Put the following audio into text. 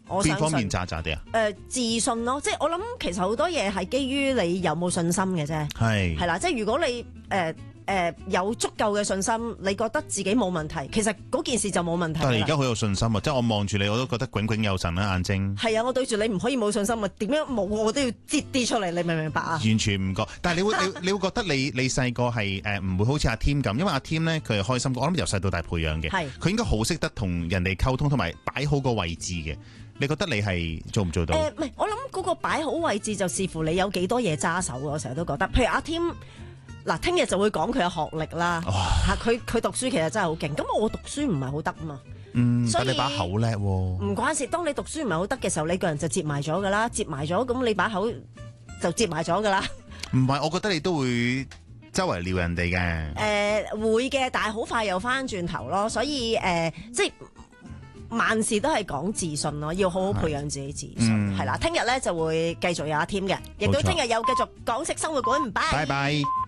我相信邊方面渣啲啊？ 自信咯，即係我諗其實好多嘢係基於你有冇信心嘅啫。係啦，即係如果你有足夠嘅信心，你覺得自己冇問題，其實嗰件事就冇問題。 但係而家好有信心啊！即係我望住你，我都覺得炯炯有神啦，眼睛。係啊，我對住你唔可以冇信心啊！點樣冇我都要擠啲出嚟，你明唔明白啊？ 完全唔覺，但係你會覺得你細個係唔會好似阿 Tim 咁，因為阿 Tim 咧佢係開心，我諗由細到大培養嘅，佢應該好識得同人哋溝通，同埋擺好個位置嘅。你覺得你係做唔做到？ 唔係，我諗嗰個擺好位置就視乎你有幾多嘢揸手。我成日都覺得，譬如阿 Tim。嗱，聽日就會講佢嘅學歷啦。佢讀書其實真係好勁。咁我讀書唔係好得啊嘛。所以但你把口叻喎。 唔關事，當你讀書唔係好得嘅時候，你個人就接埋咗㗎啦。接埋咗，咁你把口就接埋咗㗎啦。 唔係，我覺得你都會周圍撩人哋嘅。 會嘅，但係好快又翻轉頭咯。所以即係萬事都係講自信咯，要好好培養自己自信。係啦，聽日咧就會繼續有阿 Tim 嘅，亦都聽日有繼續港式生活館。拜拜。